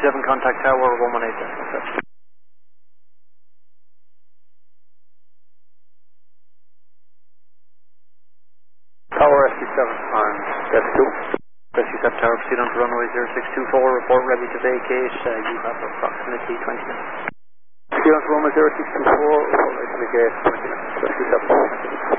SQ7, contact tower 118. Tower SQ7 on step 2. SQ7 tower, proceed on to runway 0624, report ready to vacate. You have approximately 20 minutes. Proceed on to runway 0624, report ready to vacate, 20 minutes. SQ7.